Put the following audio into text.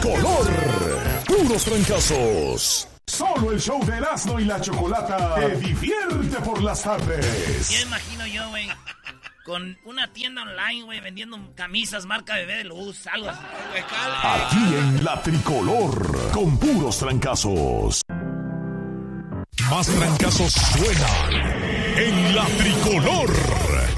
tricolor. Puros trancazos. Solo el show de Erasmo y la Chocolata te divierte por las tardes. Ya imagino yo, güey, con una tienda online, güey, vendiendo camisas marca Bebé de Luz, algo así. Aquí en la tricolor, con puros trancazos. Más trancazos suenan en la tricolor.